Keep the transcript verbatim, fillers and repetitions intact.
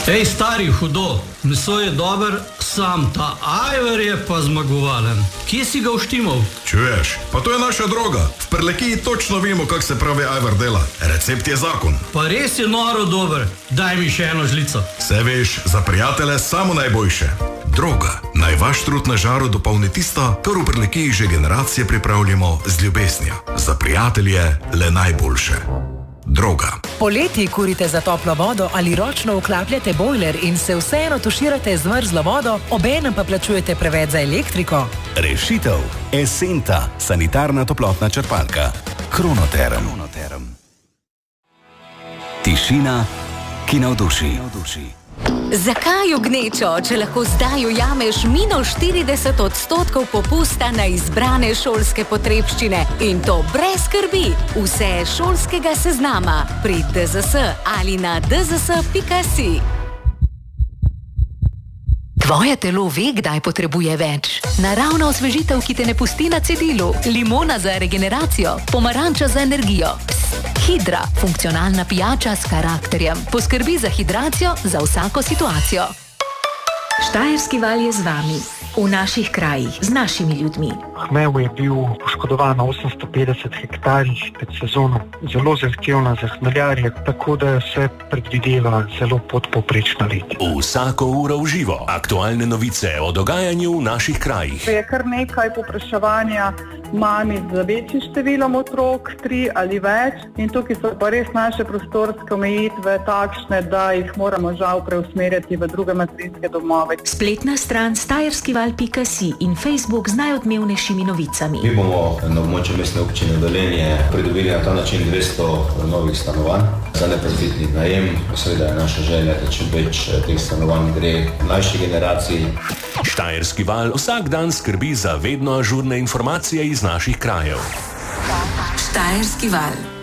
Ej, stari, hudo, meso je dober, sam ta ajvar je pa zmagovalen. Kje si ga uštimal? Čuješ, pa to je naša droga. V Prlekiji točno vemo, kak se pravi ajvar dela. Recept je zakon. Pa res je noro dober, daj mi še eno žlico. Se veš, za prijatelje samo najboljše. Droga, naj vaš trud na žaru dopolni tisto, kar v Prlekiji že generacije pripravljamo z ljubeznijo. Za prijatelje le najboljše. Droga. Poleti kurite za toplo vodo ali ročno vklapljate bojler in se vseeno tuširate z mrzlo vodo, obenem pa plačujete preveč za elektriko? Rešitev. Esenta, sanitarna toplotna črpalka. Kronoterm. Tišina, ki navduši. Zakaj v gnečo, če lahko zdaj ujameš minus štirideset odstotkov popusta na izbrane šolske potrebščine in to brez skrbi? Vse šolskega seznama pri D Z S ali na d z s pika si. Tvoje telo ve, kdaj potrebuje več. Naravna osvežitev, ki te ne pusti na cedilu. Limona za regeneracijo, pomaranča za energijo. Psst, Hidra, funkcionalna pijača s karakterjem. Poskrbi za hidracijo za vsako situacijo. Štajerski val je z vami, v naših krajih, z našimi ljudmi. Hmev je bil poškodovan na osemsto petdeset hektarjih pred sezono. Zelo zahtevna za hmeljarje, tako da se predvideva zelo podpovprečna let. Vsako uro v živo. Aktualne novice o dogajanju v naših krajih. Je kar nekaj povpraševanja mami z večjim številom otrok, tri ali več. In tukaj so pa res naše prostorske omejitve takšne, da jih moramo žal preusmerjati v druge materinske domove. Spletna stran štajerski val pika si in Facebook z najodmevnejšimi novicami. Mi bomo na območju mestne občine Velenje pridobili na ta način dvesto novih stanovanj za neprofitni najem. Seveda je naša želja, da čim več teh stanovanj gre mlajši generaciji. Štajerski val vsak dan skrbi za vedno ažurne informacije iz naših krajev. Štajerski val.